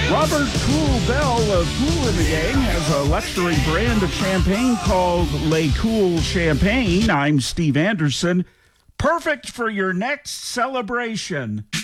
Robert Cool Bell of Kool in the Gang has a luxury brand of champagne called Le Cool Champagne. I'm Steve Anderson. Perfect for your next celebration.